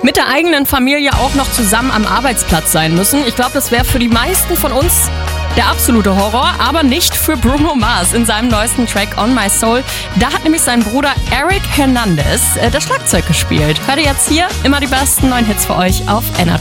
Mit der eigenen Familie auch noch zusammen am Arbeitsplatz sein müssen. Ich glaube, das wäre für die meisten von uns der absolute Horror, aber nicht für Bruno Mars in seinem neuesten Track On My Soul. Da hat nämlich sein Bruder Eric Hernandez das Schlagzeug gespielt. Hört ihr jetzt hier immer die besten neuen Hits für euch auf Energy.